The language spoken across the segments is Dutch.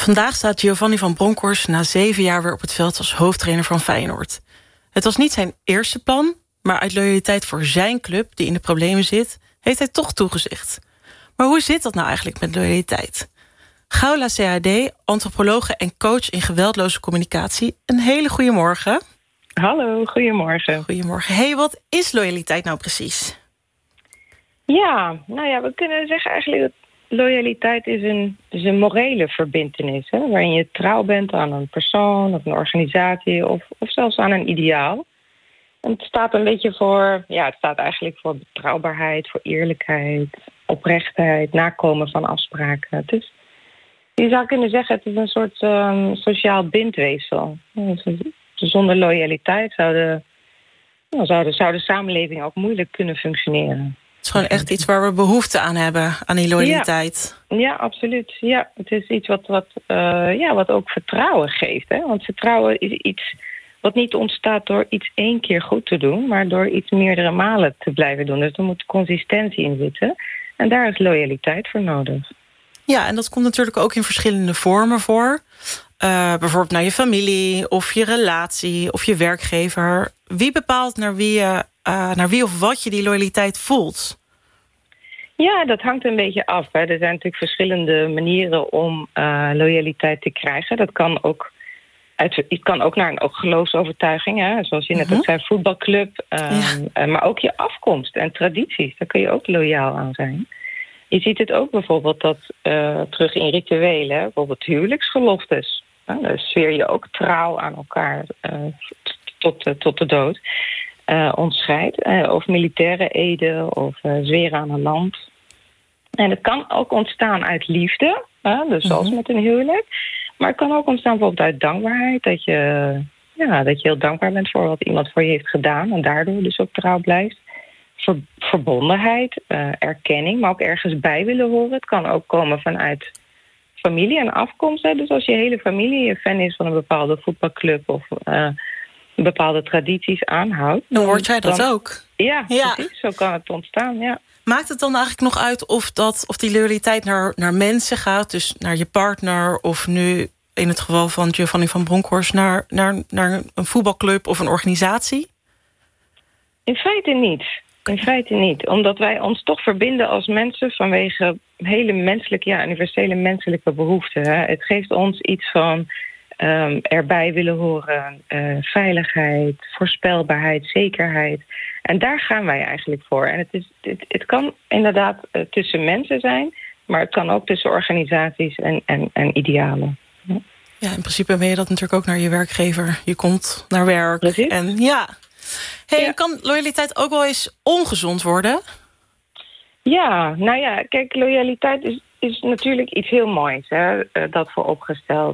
Vandaag staat Giovanni van Bronckhorst na 7 jaar weer op het veld als hoofdtrainer van Feyenoord. Het was niet zijn eerste plan, maar uit loyaliteit voor zijn club, die in de problemen zit, heeft hij toch toegezegd. Maar hoe zit dat nou eigenlijk met loyaliteit? Gaula CAD, antropologe en coach in geweldloze communicatie. Een hele goede morgen. Hallo, goedemorgen. Goedemorgen. Hey, wat is loyaliteit nou precies? Ja, we kunnen zeggen eigenlijk dat loyaliteit is een morele verbintenis. Hè, waarin je trouw bent aan een persoon of een organisatie of zelfs aan een ideaal. En het staat een beetje voor, het staat eigenlijk voor betrouwbaarheid, voor eerlijkheid, oprechtheid, nakomen van afspraken. Dus je zou kunnen zeggen, het is een soort sociaal bindweefsel. Zonder loyaliteit zou de samenleving ook moeilijk kunnen functioneren. Het is gewoon echt iets waar we behoefte aan hebben, aan die loyaliteit. Ja, absoluut. Ja, het is iets wat ook vertrouwen geeft. Hè? Want vertrouwen is iets wat niet ontstaat door iets 1 keer goed te doen, maar door iets meerdere malen te blijven doen. Dus er moet consistentie in zitten. En daar is loyaliteit voor nodig. Ja, en dat komt natuurlijk ook in verschillende vormen voor. Bijvoorbeeld naar je familie of je relatie of je werkgever. Wie bepaalt naar wie of wat je die loyaliteit voelt? Ja, dat hangt een beetje af. Hè. Er zijn natuurlijk verschillende manieren om loyaliteit te krijgen. Dat kan ook naar een geloofsovertuiging. Hè. Zoals je net ook zei, voetbalclub. Maar ook je afkomst en tradities. Daar kun je ook loyaal aan zijn. Je ziet het ook bijvoorbeeld terug in rituelen. Bijvoorbeeld huwelijksgeloftes. Dan zweer je ook trouw aan elkaar tot de dood. Ontscheidt. Of militaire eden of zweren aan een land. En het kan ook ontstaan uit liefde. Dus zoals met een huwelijk. Maar het kan ook ontstaan bijvoorbeeld uit dankbaarheid. Dat je heel dankbaar bent voor wat iemand voor je heeft gedaan. En daardoor dus ook trouw blijft. Verbondenheid, erkenning, maar ook ergens bij willen horen. Het kan ook komen vanuit familie en afkomst. Hè. Dus als je hele familie fan is van een bepaalde voetbalclub of bepaalde tradities aanhoudt. Dan hoort jij dat ook. Ja, precies. Zo kan het ontstaan, ja. Maakt het dan eigenlijk nog uit of die loyaliteit naar mensen gaat? Dus naar je partner of nu in het geval van Giovanni van Bronckhorst naar een voetbalclub of een organisatie? In feite niet. Omdat wij ons toch verbinden als mensen vanwege hele menselijke, universele menselijke behoeften. Hè. Het geeft ons iets van erbij willen horen, veiligheid, voorspelbaarheid, zekerheid. En daar gaan wij eigenlijk voor. En het kan inderdaad tussen mensen zijn, maar het kan ook tussen organisaties en idealen. Ja, in principe ben je dat natuurlijk ook naar je werkgever. Je komt naar werk. Precies. En kan loyaliteit ook wel eens ongezond worden? Ja, kijk, loyaliteit is natuurlijk iets heel moois, hè, dat vooropgesteld.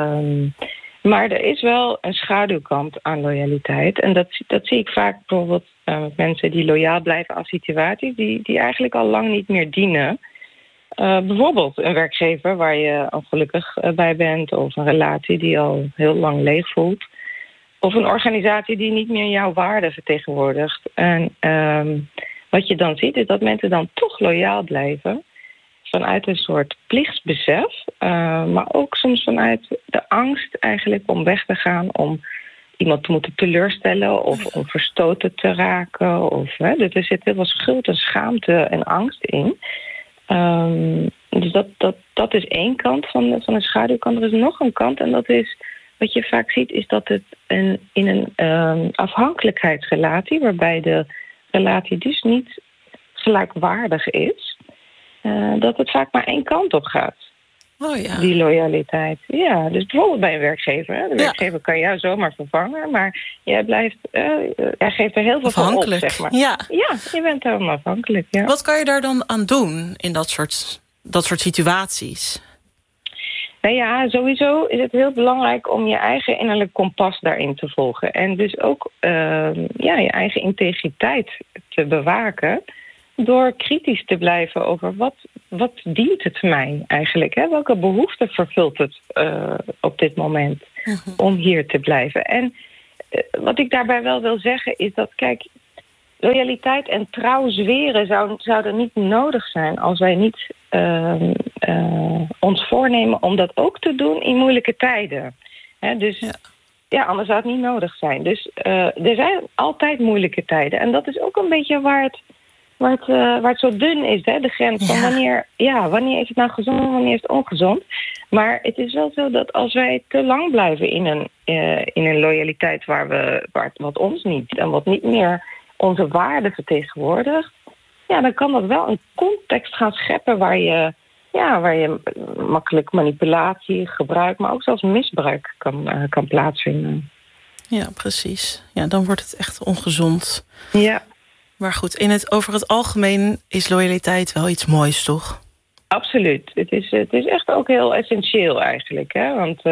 Maar er is wel een schaduwkant aan loyaliteit. En dat zie ik vaak bijvoorbeeld met mensen die loyaal blijven aan situaties die eigenlijk al lang niet meer dienen. Bijvoorbeeld een werkgever waar je ongelukkig bij bent, of een relatie die al heel lang leeg voelt. Of een organisatie die niet meer jouw waarden vertegenwoordigt. En wat je dan ziet is dat mensen dan toch loyaal blijven. Vanuit een soort plichtsbesef. Maar ook soms vanuit de angst eigenlijk om weg te gaan. Om iemand te moeten teleurstellen of om verstoten te raken. Dus er zit heel veel schuld en schaamte en angst in. Dus dat is één kant van de schaduwkant. Er is nog een kant en dat is... Wat je vaak ziet is dat het in een afhankelijkheidsrelatie, waarbij de relatie dus niet gelijkwaardig is, dat het vaak maar één kant op gaat. Oh ja. Die loyaliteit. Ja, dus bijvoorbeeld bij een werkgever. Hè. De werkgever kan jou zomaar vervangen, maar jij geeft er heel veel van op, zeg maar. Ja, je bent helemaal afhankelijk. Ja. Wat kan je daar dan aan doen in dat soort situaties? Sowieso is het heel belangrijk om je eigen innerlijk kompas daarin te volgen. En dus ook je eigen integriteit te bewaken. Door kritisch te blijven over wat dient het mij eigenlijk? Hè? Welke behoeften vervult het op dit moment om hier te blijven? En wat ik daarbij wel wil zeggen is dat, kijk, loyaliteit en trouw zweren zouden niet nodig zijn als wij niet ons voornemen om dat ook te doen in moeilijke tijden. Dus ja, anders zou het niet nodig zijn. Dus er zijn altijd moeilijke tijden. En dat is ook een beetje waar het zo dun is, de grens van wanneer is het nou gezond en wanneer is het ongezond. Maar het is wel zo dat als wij te lang blijven in een loyaliteit wat ons niet en wat niet meer onze waarden vertegenwoordigt, dan kan dat wel een context gaan scheppen waar je makkelijk manipulatie, gebruik, maar ook zelfs misbruik kan plaatsvinden. Ja, precies. Ja, dan wordt het echt ongezond. Ja. Maar goed, over het algemeen is loyaliteit wel iets moois, toch? Absoluut. Het is echt ook heel essentieel eigenlijk. Want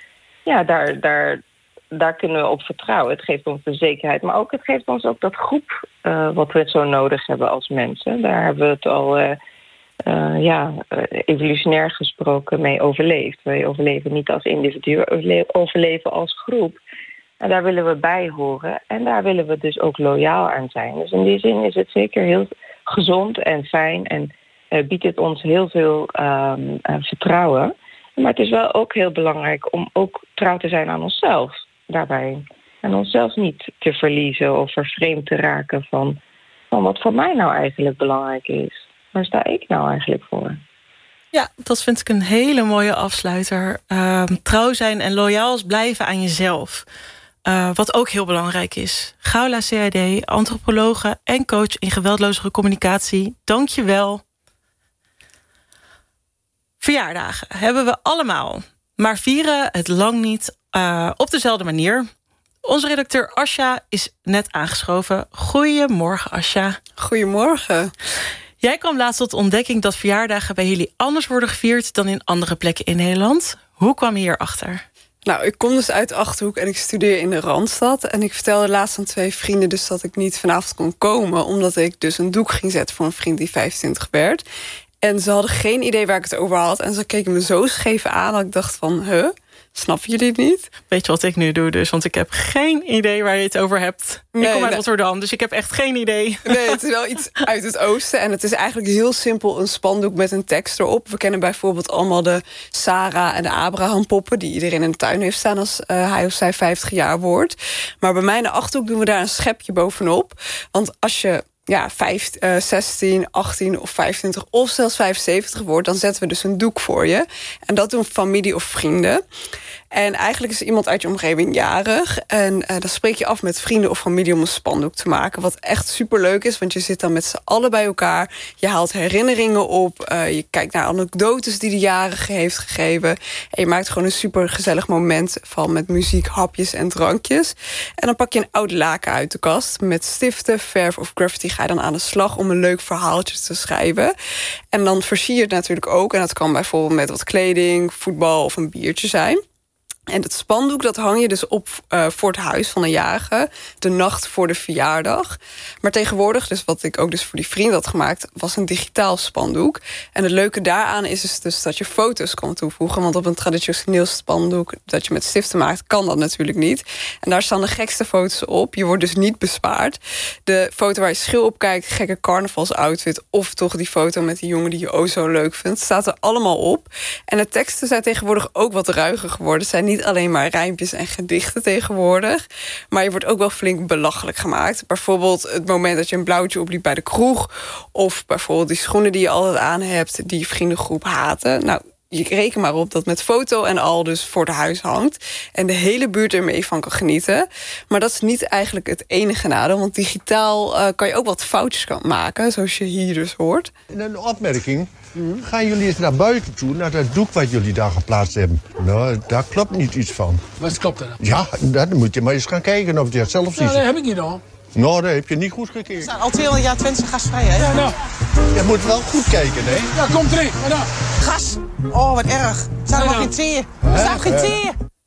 daar kunnen we op vertrouwen. Het geeft ons de zekerheid, maar ook het geeft ons ook dat groep wat we zo nodig hebben als mensen. Daar hebben we het al evolutionair gesproken mee overleefd. Wij overleven niet als individu, we overleven als groep. En daar willen we bij horen. En daar willen we dus ook loyaal aan zijn. Dus in die zin is het zeker heel gezond en fijn. En biedt het ons heel veel vertrouwen. Maar het is wel ook heel belangrijk om ook trouw te zijn aan onszelf daarbij. En onszelf niet te verliezen of vervreemd te raken van wat voor mij nou eigenlijk belangrijk is. Waar sta ik nou eigenlijk voor? Ja, dat vind ik een hele mooie afsluiter. Trouw zijn en loyaal blijven aan jezelf. Wat ook heel belangrijk is. Gaula CAD, antropologe en coach in geweldloze communicatie. Dank je wel. Verjaardagen hebben we allemaal. Maar vieren het lang niet op dezelfde manier. Onze redacteur Asja is net aangeschoven. Goedemorgen, Asja. Goedemorgen. Jij kwam laatst tot ontdekking dat verjaardagen bij jullie anders worden gevierd dan in andere plekken in Nederland. Hoe kwam je hierachter? Nou, ik kom dus uit de Achterhoek en ik studeer in de Randstad. En ik vertelde laatst aan 2 vrienden dus dat ik niet vanavond kon komen, omdat ik dus een doek ging zetten voor een vriend die 25 werd. En ze hadden geen idee waar ik het over had. En ze keken me zo scheef aan dat ik dacht van, snappen jullie het niet? Weet je wat ik nu doe dus? Want ik heb geen idee waar je het over hebt. Ik kom uit Rotterdam, dus ik heb echt geen idee. Nee, het is wel iets uit het oosten. En het is eigenlijk heel simpel een spandoek met een tekst erop. We kennen bijvoorbeeld allemaal de Sarah en de Abraham poppen die iedereen in de tuin heeft staan als hij of zij 50 jaar wordt. Maar bij mij in de Achterhoek doen we daar een schepje bovenop. Want als je 16, 18 of 25 of zelfs 75 wordt, dan zetten we dus een doek voor je. En dat doen familie of vrienden. En eigenlijk is iemand uit je omgeving jarig. En dan spreek je af met vrienden of familie om een spandoek te maken. Wat echt superleuk is, want je zit dan met z'n allen bij elkaar. Je haalt herinneringen op. Je kijkt naar anekdotes die de jarige heeft gegeven. En je maakt gewoon een super gezellig moment van met muziek, hapjes en drankjes. En dan pak je een oud laken uit de kast. Met stiften, verf of graffiti ga je dan aan de slag om een leuk verhaaltje te schrijven. En dan versier je het natuurlijk ook. En dat kan bijvoorbeeld met wat kleding, voetbal of een biertje zijn. En het spandoek dat hang je dus op voor het huis van een jarige, de nacht voor de verjaardag. Maar tegenwoordig, dus wat ik ook dus voor die vriend had gemaakt, was een digitaal spandoek. En het leuke daaraan is dus dat je foto's kan toevoegen. Want op een traditioneel spandoek dat je met stiften maakt, kan dat natuurlijk niet. En daar staan de gekste foto's op. Je wordt dus niet bespaard. De foto waar je schil op kijkt, gekke carnavalsoutfit, of toch die foto met die jongen die je oh zo leuk vindt, staat er allemaal op. En de teksten zijn tegenwoordig ook wat ruiger geworden. Het zijn niet alleen maar rijmpjes en gedichten tegenwoordig, maar je wordt ook wel flink belachelijk gemaakt. Bijvoorbeeld het moment dat je een blauwtje opliep bij de kroeg, of bijvoorbeeld die schoenen die je altijd aan hebt, die je vriendengroep haten. Nou, je reken maar op dat met foto en al dus voor het huis hangt en de hele buurt ermee van kan genieten. Maar dat is niet eigenlijk het enige nadeel, want digitaal kan je ook wat foutjes maken, zoals je hier dus hoort. Een opmerking. Gaan jullie eens naar buiten toe, naar dat doek wat jullie daar geplaatst hebben? Nou, daar klopt niet iets van. Wat klopt er dan? Ja, dan moet je maar eens gaan kijken of je het zelf ziet. Nou, dat heb ik niet al. Nou, dat heb je niet goed gekeken. We staan al 200 jaar Twentse gasvrij, hè? Ja, nou. Je moet wel goed kijken, hè? Ja, komt erin. Maar nou. Gas! Oh, wat erg. Er staan er nog geen tweeën. Er staan geen tweeën.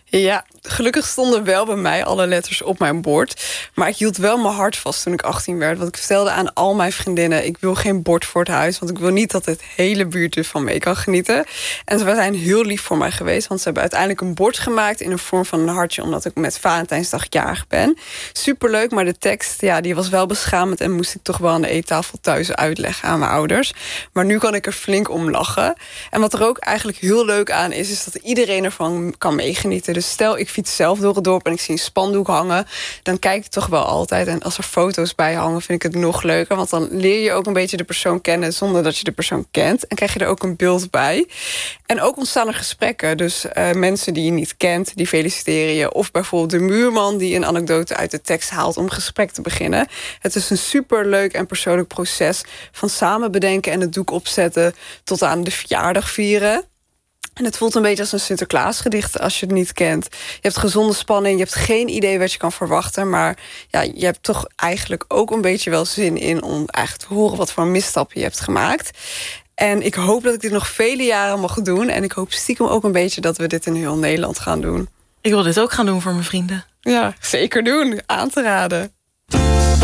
Ja, gelukkig stonden wel bij mij alle letters op mijn bord. Maar ik hield wel mijn hart vast toen ik 18 werd. Want ik vertelde aan al mijn vriendinnen, ik wil geen bord voor het huis. Want ik wil niet dat het hele buurt ervan mee kan genieten. En ze zijn heel lief voor mij geweest. Want ze hebben uiteindelijk een bord gemaakt in de vorm van een hartje. Omdat ik met Valentijnsdag jarig ben. Superleuk, maar de tekst die was wel beschamend. En moest ik toch wel aan de eettafel thuis uitleggen aan mijn ouders. Maar nu kan ik er flink om lachen. En wat er ook eigenlijk heel leuk aan is dat iedereen ervan kan meegenieten. Dus stel, ik fiets zelf door het dorp en ik zie een spandoek hangen, dan kijk ik toch wel altijd. En als er foto's bij hangen, vind ik het nog leuker. Want dan leer je ook een beetje de persoon kennen zonder dat je de persoon kent. En krijg je er ook een beeld bij. En ook ontstaan er gesprekken. Dus mensen die je niet kent, die feliciteren je. Of bijvoorbeeld de muurman die een anekdote uit de tekst haalt om een gesprek te beginnen. Het is een superleuk en persoonlijk proces van samen bedenken en het doek opzetten tot aan de verjaardag vieren. En het voelt een beetje als een Sinterklaasgedicht als je het niet kent. Je hebt gezonde spanning, je hebt geen idee wat je kan verwachten. Maar ja, je hebt toch eigenlijk ook een beetje wel zin in om eigenlijk te horen wat voor misstappen je hebt gemaakt. En ik hoop dat ik dit nog vele jaren mag doen. En ik hoop stiekem ook een beetje dat we dit in heel Nederland gaan doen. Ik wil dit ook gaan doen voor mijn vrienden. Ja, zeker doen. Aan te raden.